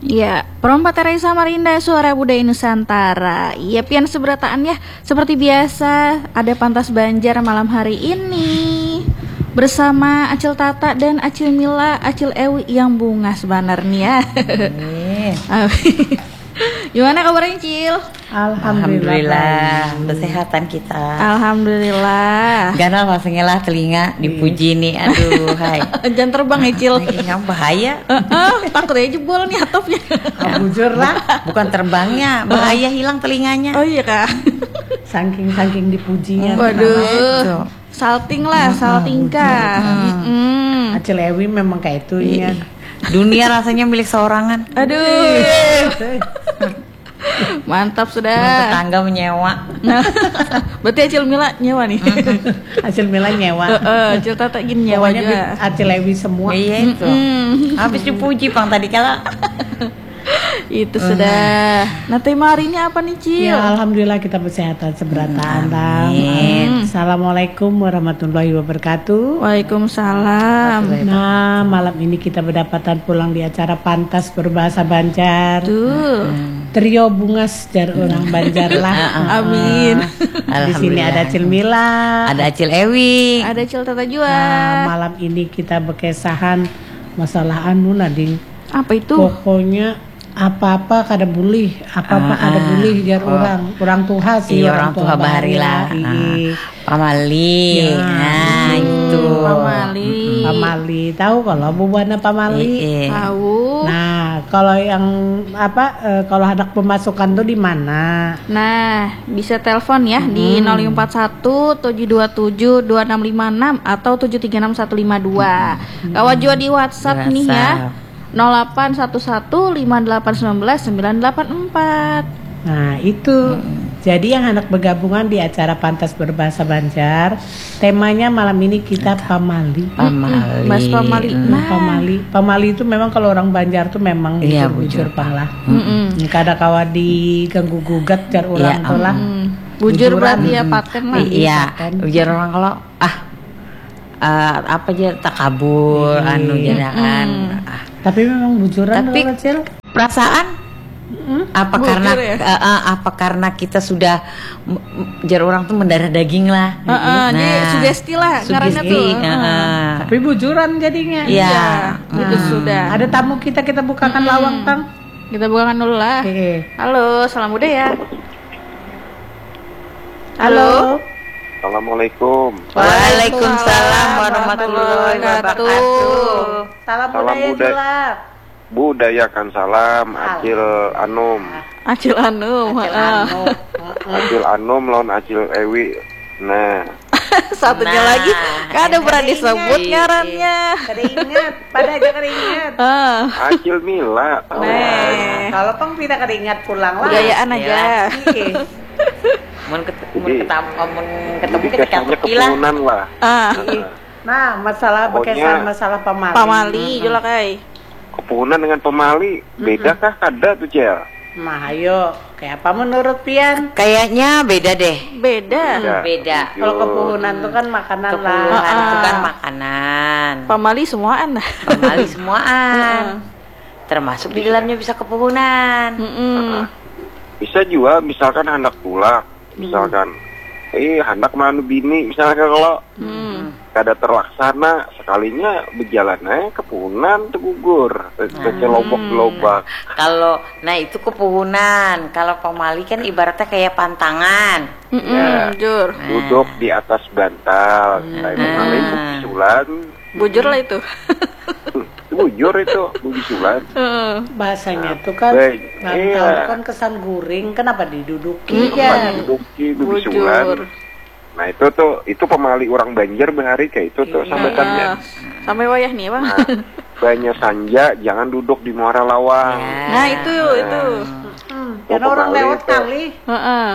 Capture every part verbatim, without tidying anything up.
Ya, Perompak Teresa Marinda, Suara Budaya Nusantara. Iya, pian seberataan ya. Seperti biasa, ada Pantas Banjar malam hari ini bersama Acil Tata dan Acil Mila, Acil Ewi yang bunga sebenarnya. Gimana kabarnya, Cil? Alhamdulillah, kesehatan kita. Alhamdulillah. Ganal masih ngelah telinga dipuji nih, aduh, hai. Jangan terbang ya, Cil. Yang bahaya. Uh-uh, takut aja jebol nih atopnya. Ah, bujur lah, bukan terbangnya, bahaya hilang telinganya. Oh iya kak. Saking saking dipujinya. Waduh. Salting lah, salting kak. Hmm. Acil Ewi memang kayak itu ya. Dunia rasanya milik seorangan. Aduh. Mantap sudah. Tetangga menyewa. Nah, berarti Acil Mila nyewa nih. Acil Mila nyewa. Heeh, Acil Tata gini nyewa Pokoknya juga. Acil Ewi semua. Iya itu. Mm-mm. Habis dipuji Pang tadi kala. Itu sudah. Nah, tema hari ini apa nih, Cil? Ya, alhamdulillah kita kesehatan seberatan. Amin. Assalamualaikum warahmatullahi wabarakatuh. Waalaikumsalam. Nah, malam ini kita berdapatan pulang di acara Pantas Berbahasa Banjar. Tuh. Trio Bunga Sejar Orang Banjar lah. Amin. Di sini ada Acil Mila, Ada Acil Ewi. Ada Acil Tata juga. Nah, malam ini kita berkesahan masalah anu Nading. Apa itu? Pokoknya apa-apa kada boleh, apa-apa Ah, kada boleh jar oh. orang, orang Tuha sih, Iya, orang tua bahari lah. Iya. Pamali. Ya. Nah, itu. Pamali. Pamali, tahu kalau bubana Pamali? Iya. Tahu. Nah, kalau yang apa eh, kalau anak pemasukan tuh di mana? Nah, bisa telepon ya di nol lima empat satu tujuh dua tujuh dua enam lima enam atau tujuh tiga enam satu lima dua. Kawan juga di WhatsApp Di nih ya. WhatsApp. nol delapan satu satu lima delapan satu sembilan sembilan delapan empat. Nah, itu. Jadi yang anak bergabungan di acara Pantas Berbahasa Banjar, temanya malam ini kita Pamali. Pamali. Mas Pamali. Nah, Nah, Pamali, Pamali itu memang kalau orang Banjar tuh memang Iya, bujur bujur. pang lah. mm-mm. Kada kawa diganggu gugat jar orang Iya, tuh lah. Hmm. Bujur Bujuran. berarti ya paten lah. Iya, Paten. ujar orang kalau ah eh, apa aja takabur Iya. anu jangan. Ah, Tapi memang bujuran Tapi- kalau kecil. perasaan apa Bujur karena ya? eh, eh, apa karena kita sudah m- m- jar orang tuh mendarah daging lah. Heeh, jadi sugesti lah ngarannya sugesti, tuh. eh, eh. Tapi bujuran jadinya. Iya. Itu sudah. Ada tamu kita kita bukakan lawang tang. Kita bukakan dulu lah. Oke. Halo, salam budaya. Halo. Assalamualaikum. Waalaikumsalam warahmatullahi wabarakatuh. Salam Salam budaya budaya. Julap. Budayakan salam Acil Anum. Acil Anum. heeh. Acil Anum lawan Acil Ewi. Nah, Satunya Nah, lagi kan ada pernah ada disebut ingat. ngarannya. Kada ingat, pada aja kada ingat. Ah, Acil Mila. tahu. Nah, Kalau pang tidak kada ingat pulang lah. budayaan aja. Iya. Mun ket- mun Jadi- ketemu mun ketemu Jadi kita kesannya cakep gila. kepunan lah. Ah, Nah, masalah Pokoknya- berkesan masalah Pamali. Pamali juga kai. Kepunan dengan pemali. Bedakah kada tuh, Cel? Nah, ayo, kayak apa menurut Pian? Kayaknya beda deh. Beda. Beda. Jujur. Kalau kepuhunan tuh kan makanan Kepulan lah. itu kan Ah. makanan. Pamali semuaan dah. Pemali semuaan. Termasuk di dalamnya bisa kepuhunan. Mm-mm. Bisa juga misalkan hendak tulak. Misalkan eh hendak manu bini misalkan kalau Hmm. kada terlaksana sekalinya berjalan aja kepunan tegugur kecelobok lobak. Kalau nah itu kepuhunan. Kalau pemali kan ibaratnya kayak pantangan. Mm-mm, Ya. Jur. Duduk di atas bantal kayak kemarin bugisulan. Bujur lah itu. Bujur itu bugisulan. Heeh. Bahasanya tuh kan Baik, bantal iya. kan kesan guring, kenapa diduduki Mm-mm. ya? Duduki Bujur. bugisulan. Nah itu tuh itu pemali orang Banjar bahari kayak itu tuh sambatannya. Ah, sampai wayah nih, Bang. Nah, banyak sanja jangan duduk di muara lawang. Ya. Nah, itu itu. Hmm, Oh, karena orang Pamali lewat itu. kali. Heeh.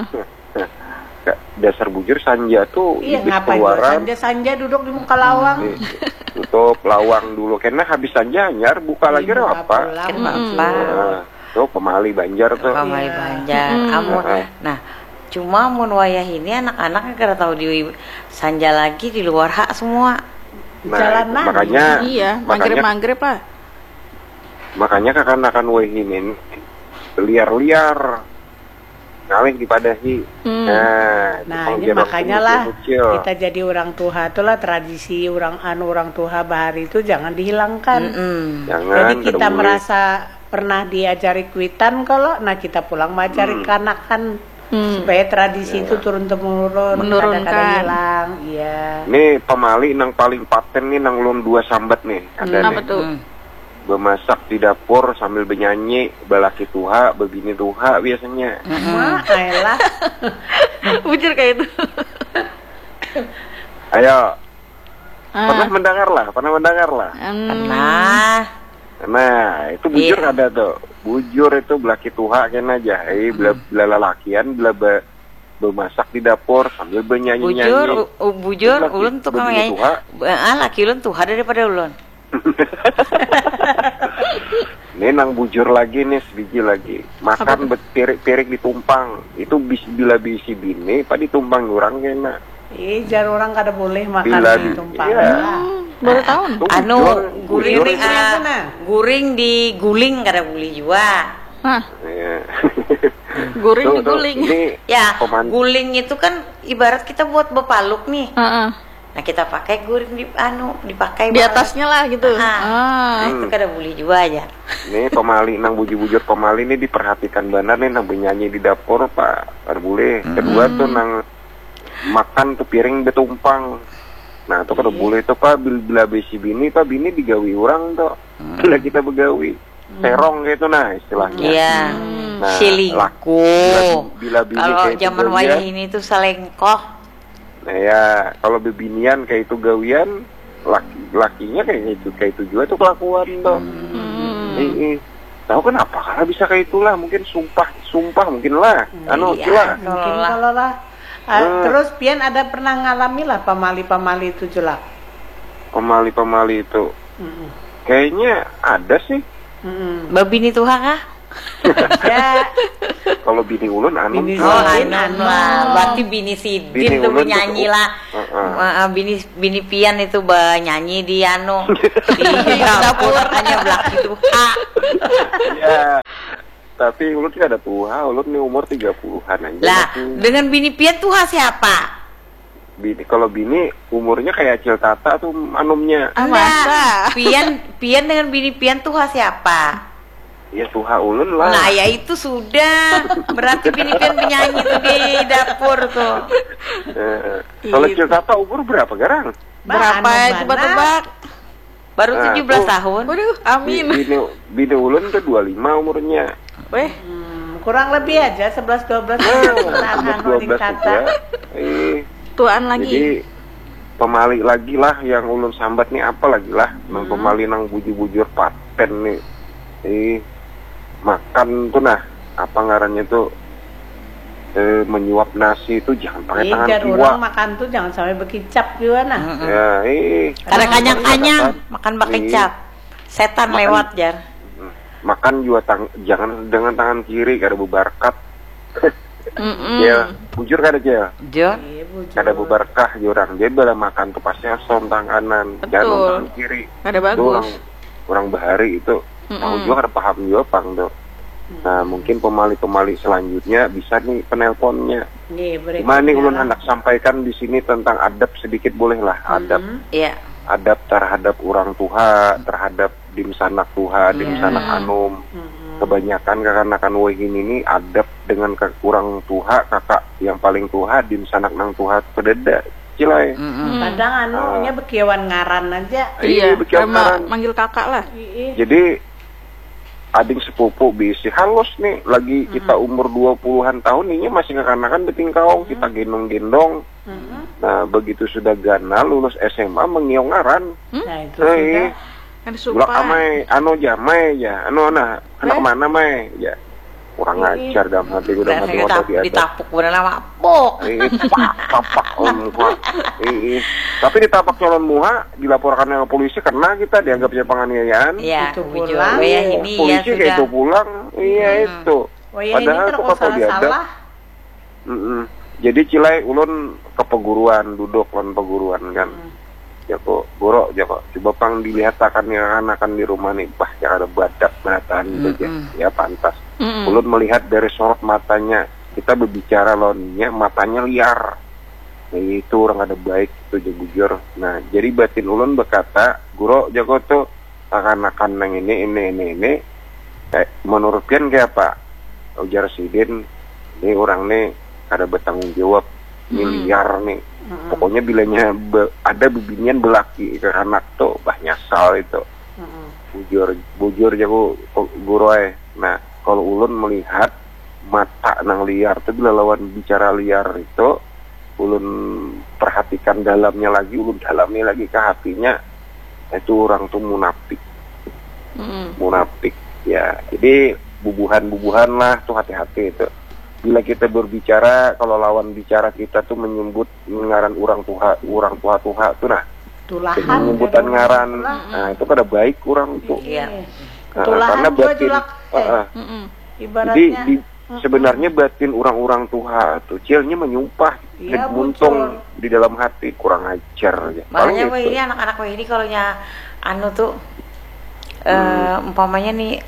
Nah, dasar bujur sanja tuh Iya, ibis ngapain keluaran. sanja-sanja duduk di muka lawang? Nih, tutup lawang dulu karena habis sanja anyar buka lagi Buka apa. pulang, Kan bujur. apa? Nah, tuh pemali Banjar tuh. Pemali Iya. Banjar. Mm. Amun. Heeh. Nah, cuma mun wayah ini anak-anak kada tahu di sanja lagi di luar hak semua. Nah, Jalan lagi. makanya Iya, makanya manggrib-manggrib lah. Makanya kakanakan wehinin liar-liar ngalih dipadahi. Hmm. Nah, Nah itu ini panggilan makanya lah kecil. kita jadi orang tua itulah tradisi orang anu orang tua bahari itu jangan dihilangkan. Mm-mm. Jangan. Jadi kada kita boleh. merasa pernah diajari kuitan kalau, nah kita pulang mengajari Hmm. kanakan Hmm. supaya tradisi itu turun temurun, Menurunkan. kadang-kadang hilang. Iya. Ini pemali nang paling paten nih nang ulun dua sambat nih. Ada Hmm, apa nih. tuh? Mm. Bemasak di dapur sambil bernyanyi, balaki tuha, begini tuha biasanya. Ma, ayolah. Bujur kayak itu. Ayo, pernah Ah. mendengar lah, pernah mendengar lah. Hmm. Nah, Nah, itu bujur Iya. ada tuh. Bujur itu belaki tuha kan aja. Eh, bila, bila lalakian, bila be, bemasak di dapur sambil bernyanyi-nyanyi. bujur, u- u- bujur, Laki- ulun tukang begini nyanyi. tuha. Ah, laki ulun tuha daripada ulun. Ini nang bujur lagi nih, sebiji lagi. Makan pirik-pirik ditumpang. Itu bis, bila bisi bini, pak ditumpang orang kena. Ih, jar orang kada boleh makan Bila di di- tumpang. iya. Hmm, baru tahu nih. Itu Anu, bujur, guring bujur di itu. Yang ah, mana? guring di guling kada boleh juga. Hah, Iya. guring Tuh, tuh, diguling. Ini Ya, peman- guling itu kan ibarat kita buat bepaluk nih. Heeh. Nah, kita pakai guring di anu, dipakai Di banget. atasnya lah gitu. Ah. Ah. Nah, itu kada boleh juga aja. Nih pemali nang bujur-bujur pemali ini diperhatikan benar nih nang bernyanyi di dapur pak Arbule. Kedua tuh nang makan tuh piring betumpang. Nah tuh kada boleh tuh pak bila, bila besi bini pak bini digawi orang tuh. Bila kita begawi terong gitu nah istilahnya. Iya. Nah, Selingkuh. bila, bila bini Kalau kayak itu zaman gawian, wayah ini tuh selingkuh. nah ya kalau bebinian kayak itu gawian laki lakinya kayak itu kayak itu juga tuh kelakuan tuh. Hmm. Ih, ih. Tahu kenapa? Karena bisa kayak itulah, mungkin sumpah, sumpah mungkin lah. Anu, Iya. gila. Mungkin Kalau lah. kalau lah. Ah, Hmm. Terus pian ada pernah ngalami lah pamali-pamali itu jelak. Pemali-pemali itu. Mm-mm. Kayaknya ada sih. Mm-mm. Babini tuha kah? Ya, Kalau bini ulun anu. Bini Oh, Sidin, anu anu. lah. Berarti bini Sidin Bini tuh ulun nyanyi tuh- lah. Heeh. Wah, bini bini Pian itu nyanyi di anu di dapur hanya belaki tuha. Ya. Tapi ulun tidak ada tuha, ulun nih umur tiga puluhan aja. Lah, masih. dengan bini Pian tuha siapa? Bini, kalau bini umurnya kayak Acil Tata tuh anumnya. Ah, Enggak. masa? Pian Pian dengan bini Pian tuha siapa? Ya tuha ulun lah. Nah, ya itu sudah. Berarti bini Pian penyanyi tuh di dapur tuh. Eh, kalau Acil Tata umur berapa garang? Berapa Anu, ya tebak-tebak? Baru Nah, tujuh belas tuh. tahun. Waduh, amin. Bini, bini ulun tuh dua puluh lima umurnya. Weh, Hmm, kurang lebih aja sebelas dua belas Nah, dua belas juga. Eh, tuaan Jadi lagi. pemali lagi lah yang ulun sambat nih apa lagi lah nang pemali nang bujur-bujur paten nih. Eh makan tuh nah apa ngarannya tuh eh, menyuap nasi itu jangan pakai Ih, tangan jar kiwa. orang makan tuh jangan sampai berkicap juga nah. Ya, eh Karena kanyang-kanyang makan pakai Iya. cap. Setan Makan. lewat jar. makan juga tang jangan dengan tangan kiri kada bebarkat. Mm-mm. Ya, bujur kada aja. Jor. Iya, bujur. Kada beberkah jurang. Dia bela makan tuh pasti asom tangan kanan, jangan Betul. tangan kiri. Ada Itu orang bagus. orang bahari itu tahu Mm-mm. juga kada paham juga pang tuh. Nah mungkin pemali-pemali selanjutnya bisa nih penelponnya. Nih, berikutnya Gimana nih ulun lah. hendak sampaikan di sini tentang adab sedikit boleh lah adab Hmm. Iya. adab terhadap orang tuha terhadap dim sanak tuha dim Iya. sanak anum. Hmm. Kebanyakan kakak-nakan wahin ini adab dengan ke kurang tuha kakak yang paling tuha dim sanak nang tuha pededa cilai. Mm-mm. Kadang anu nya bekiawan ngaran aja. Iya, bekian sama karan. manggil kakak lah. Ih, Jadi ading sepupu bisi halus nih lagi kita umur dua puluhan tahun ini masih kekanakan betingkau kita gendong-gendong. mm-mm. Nah begitu sudah ganal lulus S M A mengiong ngaran. Nah, itu Eh, sudah. Kan bulak sumpah. amai anu jamai ya anu ana anak Eh? mana mai ya kurang Ih. ajar dalam hati udah Dan mati saya otot ditap- di ditapuk bener lama. Pok. Eh, pak, tapak om muha. Eh, eh. Tapi ditapak calon muha dilaporkan ke polisi karena kita dianggapnya penganiayaan. Iya, Itu bujur. pulang. Ya ini ya polisi kayak sudah. itu pulang, iya itu. Oh ya ini Padahal tuh terus kalau diadab, salah. mm-mm. Jadi cilai ulun ke peguruan duduk lan peguruan kan. Joko Goro Joko coba pang dilihat akan yang akan di rumah nih bah yang ada badak berataan gitu ya. Ya pantas. Mm-mm. Ulun melihat dari sorot matanya, kita berbicara lonnya matanya liar. Nah itu orang ada baik itu jujur. Nah jadi batin ulun berkata Guru Joko tuh akan-akan yang ini ini ini ini kayak menurut pian kayak apa? Ujar Sidin ini orang nih ada bertanggung jawab ini Mm. liar nih. Pokoknya bilanya be, ada bibinian belaki ke anak tuh bah nyasal itu. Bujur bujur Joko Guru eh. Nah kalau ulun melihat mata nang liar tuh bila lawan bicara liar itu ulun perhatikan dalamnya lagi, ulun dalami lagi ke hatinya, itu orang tuh munafik, Mm-mm. munafik ya. Jadi bubuhan-bubuhan lah tuh hati-hati itu. Bila kita berbicara, kalau lawan bicara kita tuh menyebut ngaran orang tua, orang tua tuha tuh nah, Tulahan. penyebutan dari ngaran, orang nah itu kada baik orang tuh. Iya. Nah, Tulahan karena juga batin, julak, uh, eh. uh, Mm-mm. Ibaratnya. jadi di, sebenarnya batin orang-orang tuha tuh cilnya menyumpah Iya, dan muntung bocor. di dalam hati kurang ajar ya. Paling Makanya itu. wah ini anak-anak wah ini kalau nya anu tuh eh umpamanya nih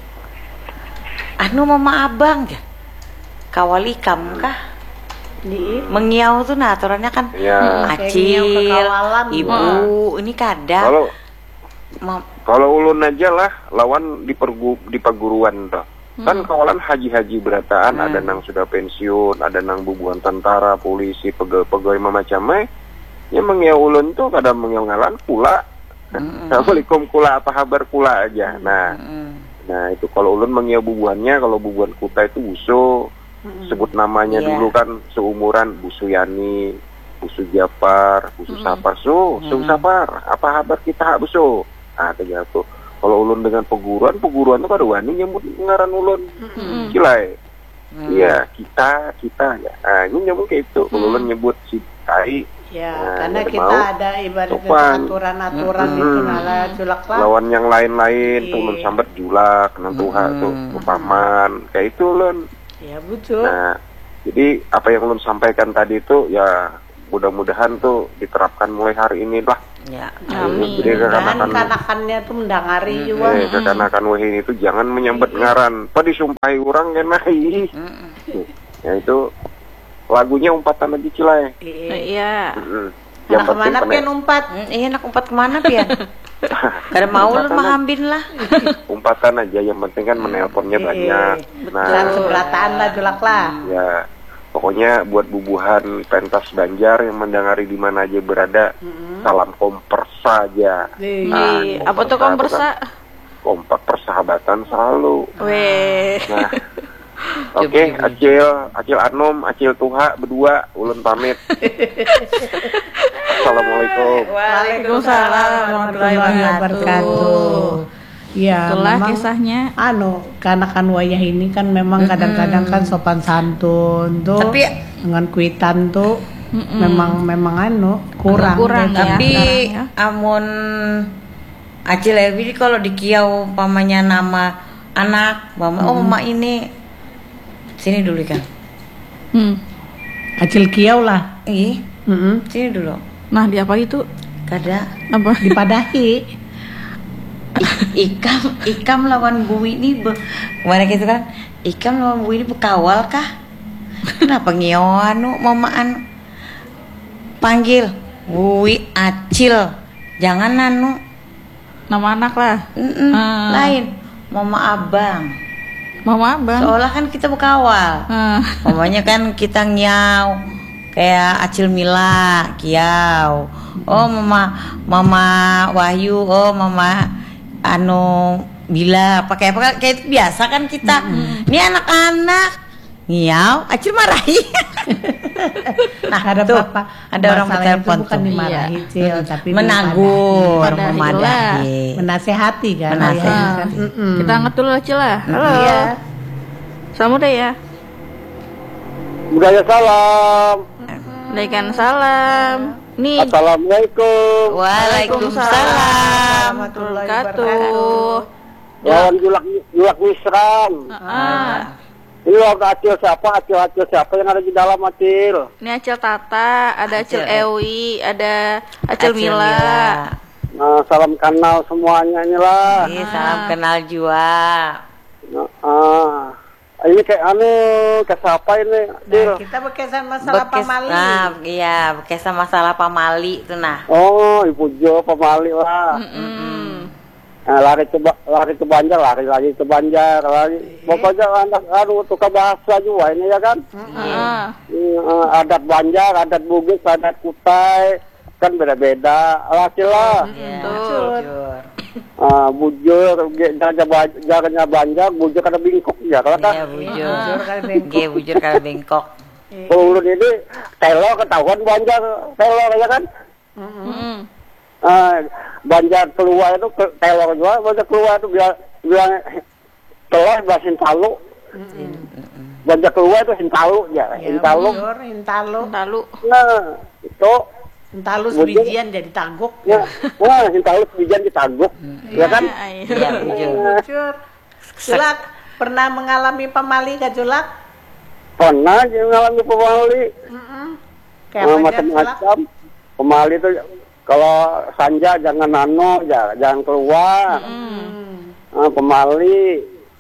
anu mama abang ya kawal ikam kah Di mengiau tuh nah aturannya kan Ya. Kayak acil ngiau kekawalan, ibu ini kadang Kalau ma- kalau ulun aja lah lawan di pergu, di perguruan tuh. Kan kawalan haji-haji berataan, ada nang sudah pensiun, ada nang bubuhan tentara, polisi, pegawai pegawai macam-macam. Ya mengiau ulun tuh kadang mengiau ngalan kula. Assalamualaikum kula apa kabar kula aja. Nah, mm, nah itu kalau ulun mengiau bubuhannya, kalau bubuhan kuta itu Buso. Sebut namanya Iya. dulu kan seumuran Bu Suyani, Bu Sujapar, Bu Susapar, so, so Susapar, apa kabar kita Buso? Ah, kayak gitu. Kalau ulun dengan peguruan, peguruan itu kada wani nyebut ngaran ulun. Kilai. Iya, kita, kita ya. Ah, ini nyebut kayak itu. Kalau ulun nyebut si Tai, ya, Nah, karena ada kita mau, ada ibaratnya sopan. aturan-aturan Mm-mm. itu nala julak lah. lawan yang lain-lain, tuh Iya. ulun sambat julak, nantuha tuh, upaman, kayak itu ulun. Ya betul. Nah, jadi apa yang ulun sampaikan tadi itu ya mudah-mudahan tuh diterapkan mulai hari ini lah. ya Amin. Jadi Dan kekanakan kanakannya tuh mendangari juga. eh, kekanakan wahin itu jangan menyambet ngaran. Apa disumpahi orang kenai. Ya itu lagunya umpatan aja cilai. Iya. Iya. Mm-mm. Anak kemana pene- pian umpat? Mm, iya nak umpat kemana pian kada mau lu Umpatan mahambin lah aja- umpatan aja yang penting kan menelponnya Iya. banyak. Dan Nah, seberataan lah julak lah. ya pokoknya buat bubuhan pentas Banjar yang mendengari di mana aja berada, salam kompers saja. Iya. Nah, Ih, apa tuh kompersa? Kompak persahabatan selalu. Weh. Nah, oke, Acil, Acil Anom, Acil Tuha berdua, ulun pamit. Assalamualaikum. Waalaikumsalam warahmatullahi Warahmatullahi wabarakatuh. wabarakatuh. Ya, Itulah memang kisahnya. anu kanakan wayah ini kan memang kadang-kadang kan sopan santun tuh Tapi- dengan kuitan tuh memang memang anu kurang. Kurang, gitu. ya. tapi sekarang ya. amun Acil Erbi kalau di kiau umpamanya nama anak mama oh mama ini sini dulu kan Hmm. Acil kiau lah. ih Mm-mm. sini dulu Nah, di apa itu? kada Apa? Dipadahi. ikam ikam lawan bumi ini be, kemana gitu kan ikam lawan bumi ini bekawal kah kenapa ngio anu mama anu panggil Bui Acil jangan anu Nama anak lah. Mm-mm, Ah. lain mama abang Mama Abang. seolah kan kita bekawal Ah. mamanya kan kita ngiau kayak Acil Mila kiau oh mama mama Wahyu oh mama anu Bila pakai apa kayak itu biasa kan kita ini anak-anak ngiau Acil marahi nah ada tuh apa? ada orang Masalahnya itu bertelepon bukan tuh dimarahi, Cil, tapi menagur Dipadahi. memadahi menasehati kan. Menasehati. Kan? Mm-mm. Kita angkat dulu aja lah. Halo. Iya. Salam udah ya. Budaya salam. Waalaikumsalam. Nih. Assalamualaikum. Waalaikumsalam Warahmatullahi wabarakatuh. Lawan julak julak wisram. Ah. Ini warga Acil siapa? Acil Acil siapa yang ada di dalam Acil? Ini Acil Tata, ada Acil Acil. Ewi, ada Acil, Acil Mila. Nah, salam kenal semuanya inilah. Iya, salam kenal jua. Nah, ah. Ini kayak anu ke siapa ini? Acil. Nah, kita berkesan masalah Bekes- pamali. Nah, iya, berkesan masalah pamali itu nah. Oh, Ibu Jo pemali lah. Mm-mm. Nah, lari ke Ba- lari ke Banjar, lari lagi ke Banjar, lari. Pokoknya anak anu tukar bahasa juga ini ya kan. Ah. Hmm, eh, adat Banjar, adat Bugis, adat Kutai kan beda-beda. Laki lah. Iya, Betul. jujur. Ah, bujur, jaga jaganya Banjar, bujur kada bingkok ya kalau Iya, kan. bujur. Bujur kali bengkok. Iya, bujur kali bengkok. Ulun ini telo ketahuan Banjar, telo ya kan. Mm-mm. Ah, Banjar keluar itu ke, telo juga, Banjar keluar itu bilang bilang telur basin talu. Banjar keluar itu hintalu ya, Ya, hintalu. bujur, intalu. Lalu Nah, itu Intalu Bujur. sebijian jadi taguk. ya, wah hintalu sebijan ditaguk, ya kan? Ayo. Iya, bujur. Bujur. Julak, pernah mengalami pamali gak Julak? Pernah dia ngalami pemali, Mm-mm. Kayak ah, apa Jan, Julak? macam-macam. Pemali itu kalau sanja jangan nano, jangan, jangan keluar. Hmm. Ah, pemali,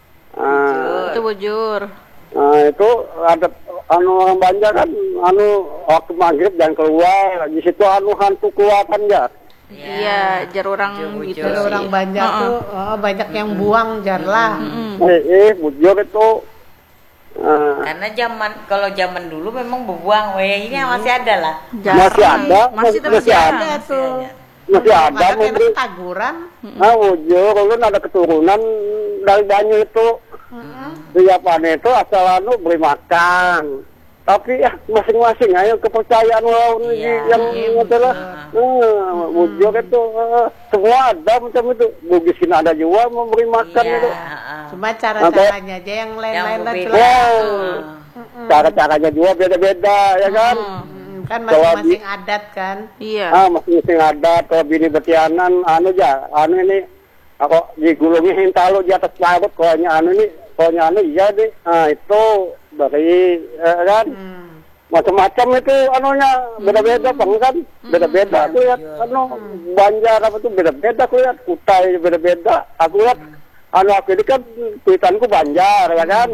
ah, Itu bujur. ah, itu ada anu orang Banjar kan, anu waktu maghrib jangan keluar. Di situ anu hantu keluaran ya. Iya, jar orang Bujur, gitu bujur. Kalau sih. orang Banjar Heeh. tuh oh, banyak yang buang jarlah. Mm-mm. Eh, eh bujur itu. Ah, Karena zaman kalau zaman dulu memang bebuang, weh ini masih ada lah. Jarang. Masih ada, masih terus masih jarang. ada. Tuh. masih ada Kadang memberi. enak taguran. Ah, bujur, kalau ada keturunan dari Banyu itu. Dia panen itu asal anu beri makan. Tapi ya masing-masing ayo kepercayaan lo Iya, yang iya, itu lah. Nah, bujur itu eh, semua ada macam itu. Bugisin ada juga memberi makan Iya, itu. heeh. Cuma cara-caranya aja yang lain-lain lah berbeda. Julak. Wow. Cara-caranya juga beda-beda ya kan. Hmm, kan Kalau masing-masing adat kan. Iya. Ah, masing-masing ada kalau bini betianan anu ya, anu ini aku digulungi hintalu di atas parut kohnya anu ini, kohnya anu iya deh. Ah, itu dari eh, kan Hmm. macam-macam itu anunya beda-beda bang kan beda-beda aku lihat anu Banjar apa tuh beda-beda aku lihat Kutai beda-beda aku lihat anu aku ini kan tulisanku Banjar ya kan.